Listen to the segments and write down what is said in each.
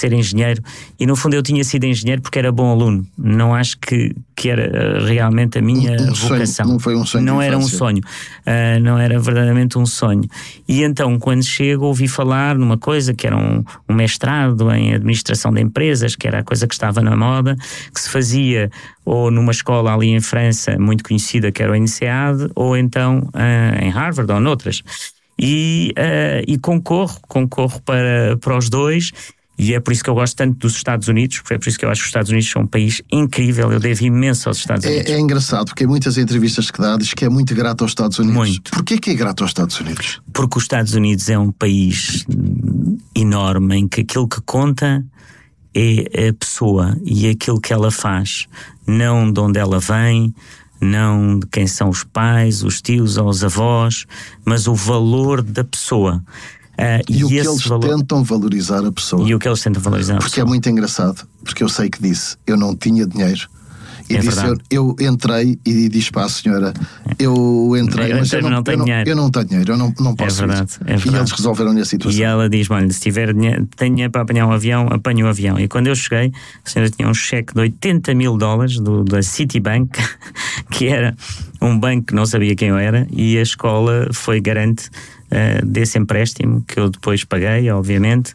ser engenheiro, e no fundo eu tinha sido engenheiro porque era bom aluno. Não acho que era realmente a minha vocação. Não foi um sonho. Não era um sonho. Não era verdadeiramente um sonho. E então, quando chego, ouvi falar numa coisa que era um mestrado em administração de empresas, que era a coisa que estava na moda, que se fazia ou numa escola ali em França muito conhecida, que era o INSEAD, ou então em Harvard ou noutras. E concorro para os dois. E é por isso que eu gosto tanto dos Estados Unidos, porque é por isso que eu acho que os Estados Unidos são um país incrível. Eu devo imenso aos Estados Unidos. É engraçado, porque em muitas entrevistas que dá, diz que é muito grato aos Estados Unidos. Muito. Porquê que é grato aos Estados Unidos? Porque os Estados Unidos é um país enorme, em que aquilo que conta é a pessoa e aquilo que ela faz, não de onde ela vem, não de quem são os pais, os tios ou os avós, mas o valor da pessoa. E o que eles tentam valorizar a pessoa. E o que eles tentam valorizar a pessoa. Porque é muito engraçado, porque eu sei que disse, eu não tinha dinheiro. E disse, verdade. eu entrei e disse para a senhora, eu entrei, mas eu não tenho dinheiro. Eu não tenho dinheiro, eu não posso. É verdade. E eles resolveram-lhe a situação. E ela diz-me, olha, se tiver dinheiro, tenho dinheiro para apanhar um avião, apanho o avião. E quando eu cheguei, a senhora tinha um cheque de $80 mil da Citibank, que era um banco que não sabia quem eu era, e a escola foi garante desse empréstimo, que eu depois paguei, obviamente.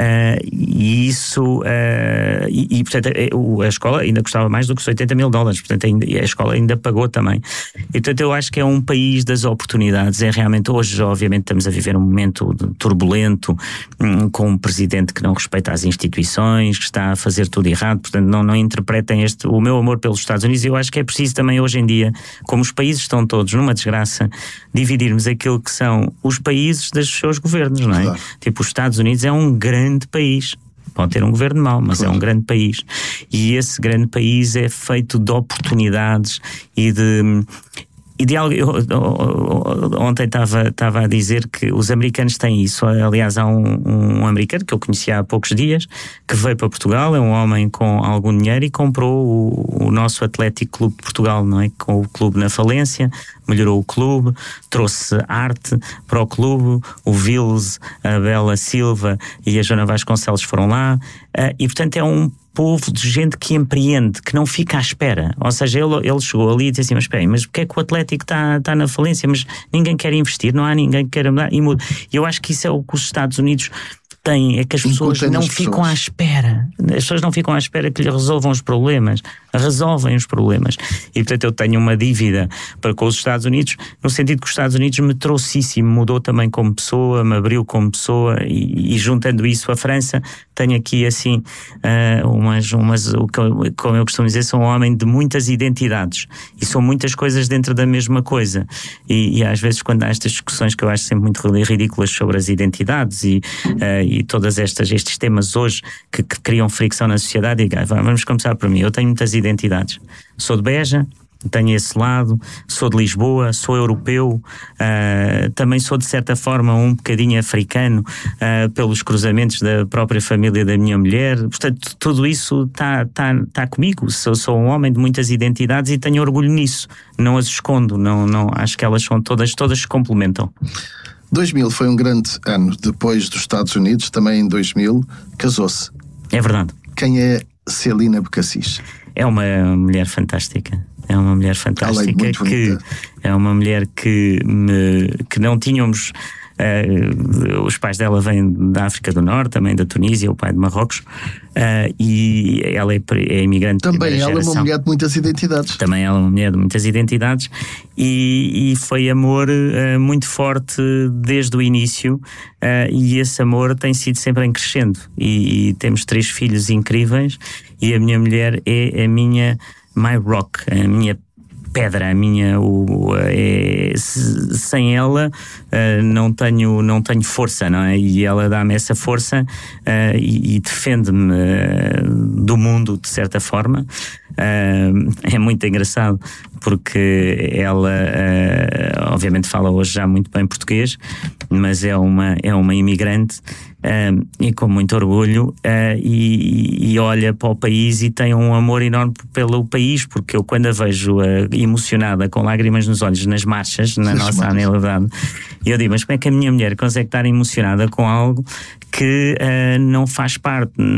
E isso e portanto a escola ainda custava mais do que os $80 mil, portanto a escola ainda pagou também. E portanto eu acho que é um país das oportunidades. É realmente, hoje obviamente estamos a viver um momento turbulento, com um presidente que não respeita as instituições, que está a fazer tudo errado. Portanto não interpretem o meu amor pelos Estados Unidos. Eu acho que é preciso também hoje em dia, como os países estão todos numa desgraça, dividirmos aquilo que são os países dos seus governos, não é? Claro. Tipo, os Estados Unidos é um grande país, pode ter um governo mau, mas claro, é um grande país, e esse grande país é feito de oportunidades e de algo. Ontem estava a dizer que os americanos têm isso. Aliás, há um americano que eu conheci há poucos dias, que veio para Portugal, é um homem com algum dinheiro e comprou o nosso Atlético Clube de Portugal, não é? Com o clube na falência, melhorou o clube, trouxe arte para o clube, o Vils, a Bela Silva e a Joana Vasconcelos foram lá, e portanto é um povo de gente que empreende, que não fica à espera. Ou seja, ele chegou ali e disse assim, mas espera aí, mas porque é que o Atlético está na falência? Mas ninguém quer investir, não há ninguém que queira mudar, e muda. E eu acho que isso é o que os Estados Unidos têm, é que as pessoas não ficam à espera. As pessoas não ficam à espera que lhe resolvam os problemas. Resolvem os problemas. E portanto eu tenho uma dívida para com os Estados Unidos, no sentido que os Estados Unidos me trouxe isso e me mudou também como pessoa, me abriu como pessoa, e juntando isso à França, tenho aqui assim como eu costumo dizer, sou um homem de muitas identidades e são muitas coisas dentro da mesma coisa, e às vezes quando há estas discussões que eu acho sempre muito ridículas sobre as identidades e todas estes temas hoje que criam fricção na sociedade, digo, vamos começar por mim. Eu tenho muitas identidades, sou de Beja, tenho esse lado, sou de Lisboa, sou europeu, também sou de certa forma um bocadinho africano, pelos cruzamentos da própria família da minha mulher. Portanto, tudo isso está comigo. Sou um homem de muitas identidades e tenho orgulho nisso, não as escondo, não acho que elas são todas se complementam. 2000 foi um grande ano. Depois dos Estados Unidos, também em 2000 casou-se. É verdade. Quem é Celina Becassis? É uma mulher fantástica. É uma mulher fantástica, é uma mulher que não tínhamos. Os pais dela vêm da África do Norte, também da Tunísia, o pai de Marrocos, e ela é imigrante. Também ela é uma mulher de muitas identidades. Também ela é uma mulher de muitas identidades, e foi amor muito forte desde o início, e esse amor tem sido sempre em crescendo, e temos 3 filhos incríveis, e a minha mulher é a minha my rock, a minha pedra, sem ela não tenho força, não é? E ela dá-me essa força, e defende-me do mundo de certa forma. É muito engraçado porque ela obviamente fala hoje já muito bem português, mas é uma imigrante, e com muito orgulho, e olha para o país e tem um amor enorme pelo país, porque eu quando a vejo emocionada, com lágrimas nos olhos nas marchas, na nossa anelidade, eu digo, mas como é que a minha mulher consegue estar emocionada com algo que não faz parte